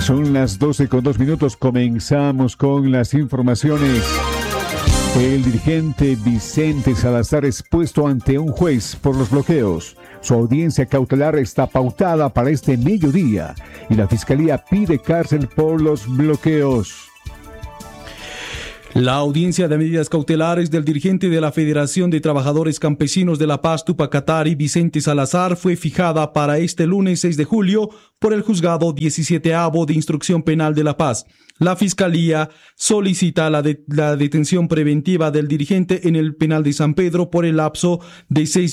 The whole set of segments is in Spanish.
Son las 12:02. Comenzamos con las informaciones. El dirigente Vicente Salazar es puesto ante un juez por los bloqueos. Su audiencia cautelar está pautada para este mediodía y la Fiscalía pide cárcel por los bloqueos. La audiencia de medidas cautelares del dirigente de la Federación de Trabajadores Campesinos de La Paz, Túpac Katari, Vicente Salazar, fue fijada para este lunes 6 de julio por el Juzgado 17º de Instrucción Penal de La Paz. La Fiscalía solicita la detención preventiva del dirigente en el penal de San Pedro por el lapso de 6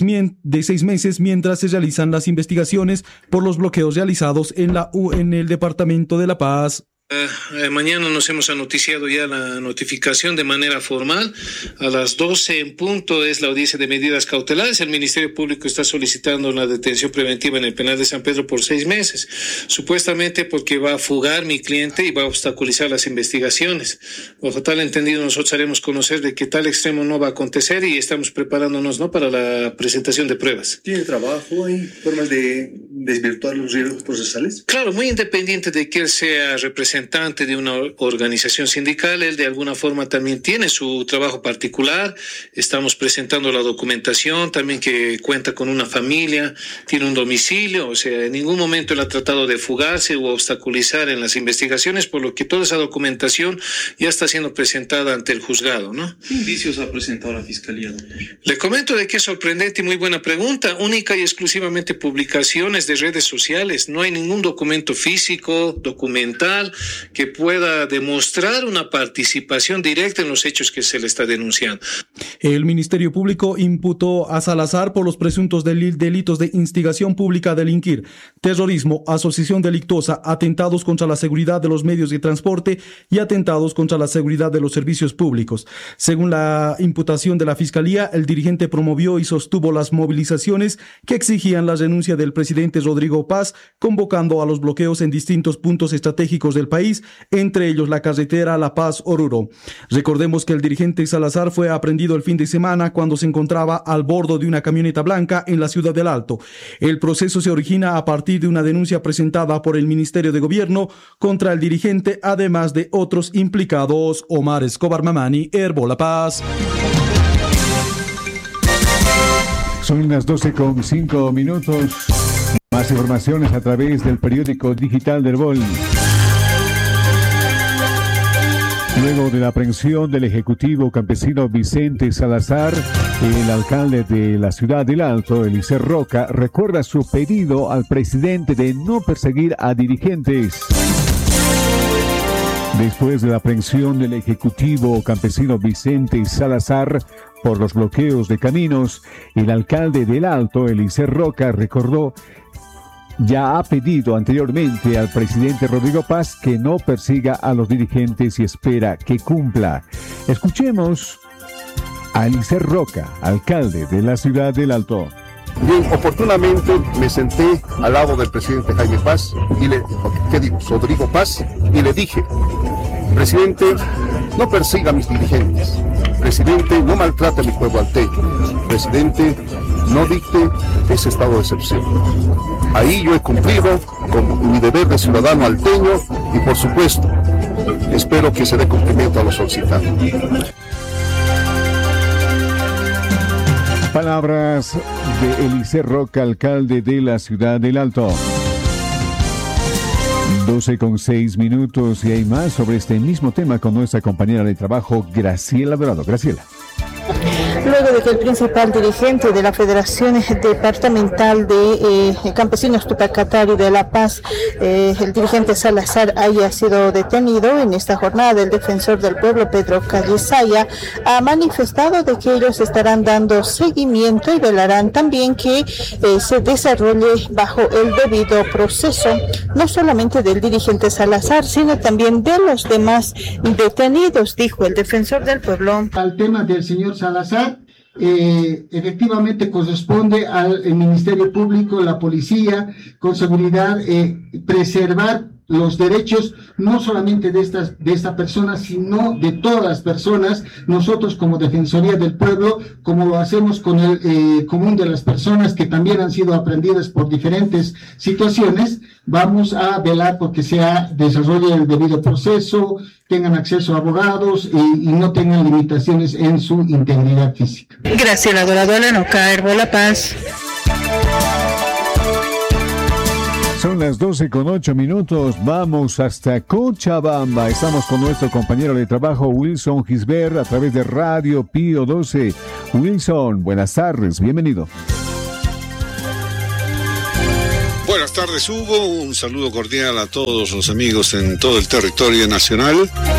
meses mientras se realizan las investigaciones por los bloqueos realizados en el departamento de La Paz. Mañana nos hemos anoticiado ya la notificación de manera formal. A las 12 en punto es la audiencia de medidas cautelares. El Ministerio Público está solicitando la detención preventiva en el penal de San Pedro por 6 meses, supuestamente porque va a fugar mi cliente y va a obstaculizar las investigaciones. Bajo tal entendido, nosotros haremos conocer de que tal extremo no va a acontecer y estamos preparándonos para la presentación de pruebas. ¿Tiene trabajo? ¿Hay formas de desvirtuar los riesgos procesales? Claro, muy independiente de que él sea representante de una organización sindical, él de alguna forma también tiene su trabajo particular. Estamos presentando la documentación, también que cuenta con una familia, tiene un domicilio, o sea, en ningún momento él ha tratado de fugarse o obstaculizar en las investigaciones, por lo que toda esa documentación ya está siendo presentada ante el juzgado, ¿no? ¿Qué indicios ha presentado la Fiscalía, doctor? Le comento de que es sorprendente y muy buena pregunta, única y exclusivamente publicaciones de redes sociales, no hay ningún documento físico, documental, que pueda demostrar una participación directa en los hechos que se le está denunciando. El Ministerio Público imputó a Salazar por los presuntos delitos de instigación pública a delinquir, terrorismo, asociación delictuosa, atentados contra la seguridad de los medios de transporte y atentados contra la seguridad de los servicios públicos. Según la imputación de la Fiscalía, el dirigente promovió y sostuvo las movilizaciones que exigían la renuncia del presidente Rodrigo Paz, convocando a los bloqueos en distintos puntos estratégicos del país, entre ellos la carretera La Paz-Oruro. Recordemos que el dirigente Salazar fue aprehendido el fin de semana cuando se encontraba al bordo de una camioneta blanca en la ciudad del Alto. El proceso se origina a partir de una denuncia presentada por el Ministerio de Gobierno contra el dirigente, además de otros implicados. Omar Escobar Mamani, Herbo La Paz. Son las 12:05. Más informaciones a través del periódico digital del Bol. Luego de la aprehensión del ejecutivo campesino Vicente Salazar, el alcalde de la ciudad del Alto, Eliezer Roca, recuerda su pedido al presidente de no perseguir a dirigentes. Después de la aprehensión del ejecutivo campesino Vicente Salazar por los bloqueos de caminos, el alcalde del Alto, Eliezer Roca, ya ha pedido anteriormente al presidente Rodrigo Paz que no persiga a los dirigentes y espera que cumpla. Escuchemos a Eliezer Roca, alcalde de la ciudad del Alto. Bien, oportunamente me senté al lado del presidente Jaime Paz Rodrigo Paz, y le dije: presidente, no persiga a mis dirigentes. Presidente, no maltrate a mi pueblo alteño. Presidente, no dicte ese estado de excepción. Ahí yo he cumplido con mi deber de ciudadano alteño y, por supuesto, espero que se dé cumplimiento a lo solicitado. Palabras de Eliezer Roca, alcalde de la ciudad del Alto. 12:06 y hay más sobre este mismo tema con nuestra compañera de trabajo, Graciela Dorado. Graciela. Luego de que el principal dirigente de la Federación Departamental de Campesinos Túpac Katari de La Paz, el dirigente Salazar, haya sido detenido en esta jornada, el defensor del pueblo, Pedro Callisaya, ha manifestado de que ellos estarán dando seguimiento y velarán también que se desarrolle bajo el debido proceso, no solamente del dirigente Salazar, sino también de los demás detenidos, dijo el defensor del pueblo. Al tema del señor Salazar, efectivamente corresponde al Ministerio Público, la policía, con seguridad, preservar los derechos no solamente de esta persona, sino de todas las personas. Nosotros como Defensoría del Pueblo, como lo hacemos con el común de las personas que también han sido aprendidas por diferentes situaciones, vamos a velar porque desarrolle el debido proceso, tengan acceso a abogados y no tengan limitaciones en su integridad física. Graciela Doradora, no caer La Paz. Son las 12:08. Vamos hasta Cochabamba. Estamos con nuestro compañero de trabajo Wilson Gisbert a través de Radio Pío 12. Wilson, buenas tardes, bienvenido. Buenas tardes, Hugo. Un saludo cordial a todos los amigos en todo el territorio nacional.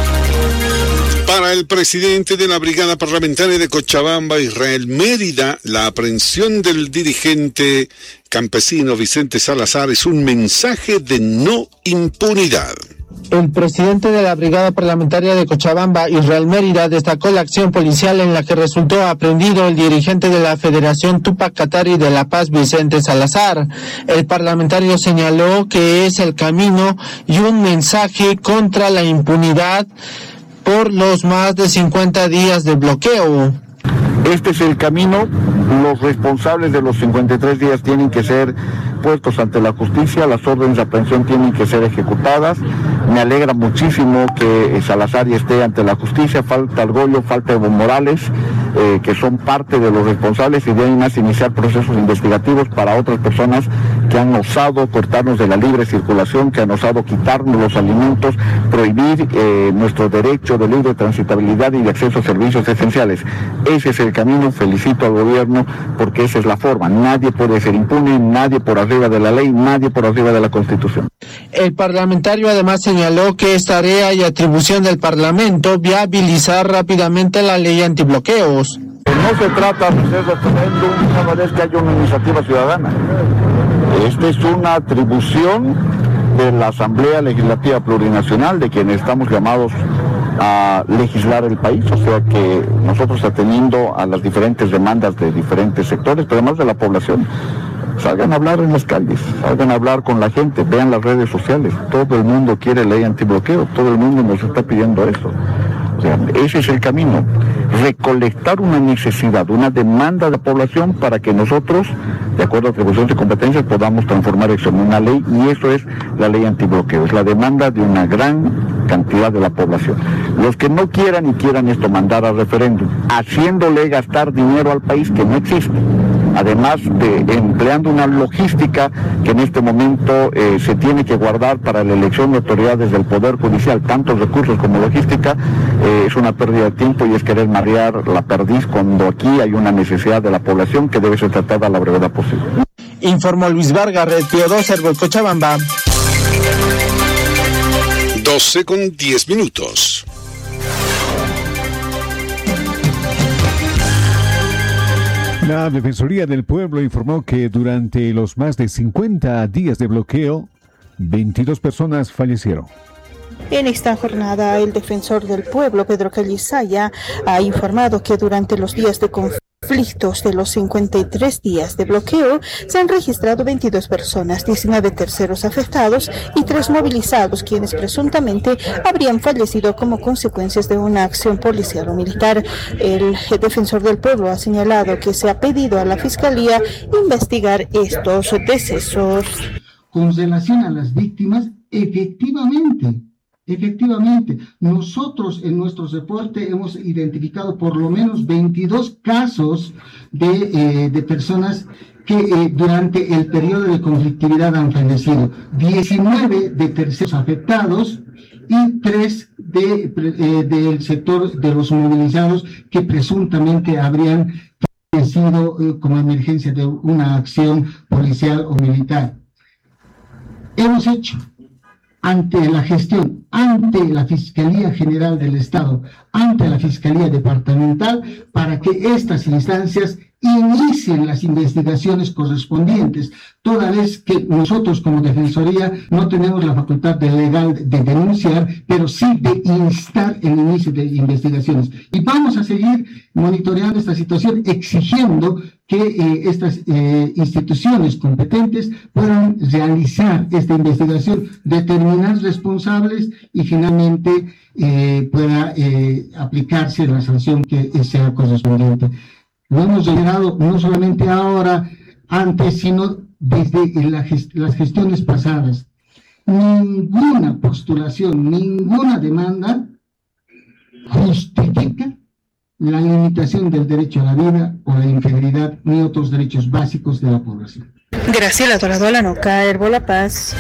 Para el presidente de la Brigada Parlamentaria de Cochabamba, Israel Mérida, la aprehensión del dirigente campesino Vicente Salazar es un mensaje de no impunidad. El presidente de la Brigada Parlamentaria de Cochabamba, Israel Mérida, destacó la acción policial en la que resultó aprehendido el dirigente de la Federación Túpac Katari de La Paz, Vicente Salazar. El parlamentario señaló que es el camino y un mensaje contra la impunidad por los más de 50 días de bloqueo. Este es el camino. Los responsables de los 53 días tienen que ser puestos ante la justicia, las órdenes de aprehensión tienen que ser ejecutadas. Me alegra muchísimo que Salazar esté ante la justicia. Falta Argollo, falta Evo Morales, que son parte de los responsables, y de ahí más iniciar procesos investigativos para otras personas que han osado cortarnos de la libre circulación, que han osado quitarnos los alimentos, prohibir nuestro derecho de libre transitabilidad y de acceso a servicios esenciales. Ese es el camino. Felicito al gobierno porque esa es la forma. Nadie puede ser impune, nadie por arriba de la ley, nadie por arriba de la Constitución. El parlamentario además señaló que es tarea y atribución del Parlamento viabilizar rápidamente la ley antibloqueos. No se trata de hacer referéndum cada vez que haya una iniciativa ciudadana. Esta es una atribución de la Asamblea Legislativa Plurinacional, de quienes estamos llamados a legislar el país, o sea que nosotros atendiendo a las diferentes demandas de diferentes sectores, pero además de la población, salgan a hablar en las calles, salgan a hablar con la gente, vean las redes sociales, todo el mundo quiere ley antibloqueo, todo el mundo nos está pidiendo eso. O sea, ese es el camino, recolectar una necesidad, una demanda de la población para que nosotros, de acuerdo a atribuciones y competencias, podamos transformar eso en una ley, y eso es la ley antibloqueo, es la demanda de una gran cantidad de la población. Los que no quieran y quieran esto mandar a referéndum, haciéndole gastar dinero al país que no existe, además de empleando una logística que en este momento se tiene que guardar para la elección de autoridades del Poder Judicial, tanto recursos como logística, es una pérdida de tiempo y es querer marear la perdiz cuando aquí hay una necesidad de la población que debe ser tratada a la brevedad posible. Informó Luis Vargas, Red Pío 2, Herbo, Cochabamba. 12:10. La Defensoría del Pueblo informó que durante los más de 50 días de bloqueo, 22 personas fallecieron. En esta jornada, el defensor del pueblo, Pedro Callisaya, ha informado que durante los días de conflictos de los 53 días de bloqueo se han registrado 22 personas, 19 terceros afectados y 3 movilizados, quienes presuntamente habrían fallecido como consecuencias de una acción policial o militar. El defensor del pueblo ha señalado que se ha pedido a la Fiscalía investigar estos decesos. Con relación a las víctimas, Efectivamente, nosotros en nuestro reporte hemos identificado por lo menos 22 casos de personas que durante el periodo de conflictividad han fallecido, 19 de terceros afectados y 3 del sector de los movilizados que presuntamente habrían fallecido como emergencia de una acción policial o militar. Hemos hecho ante la gestión, ante la Fiscalía General del Estado, ante la Fiscalía Departamental, para que estas instancias inicien las investigaciones correspondientes, toda vez que nosotros como Defensoría no tenemos la facultad legal de denunciar, pero sí de instar el inicio de investigaciones. Y vamos a seguir monitoreando esta situación, exigiendo que estas instituciones competentes puedan realizar esta investigación, determinar responsables y finalmente pueda aplicarse la sanción que sea correspondiente. Lo hemos generado no solamente ahora, antes, sino desde las gestiones pasadas. Ninguna postulación, ninguna demanda justifica la limitación del derecho a la vida o la integridad ni otros derechos básicos de la población. Graciela Toradola, no caer, La Paz.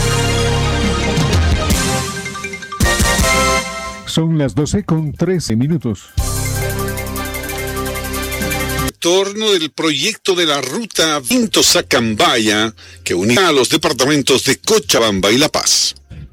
Son las 12:13. Torno del proyecto de la ruta Vinto-Sacambaya que unirá a los departamentos de Cochabamba y La Paz.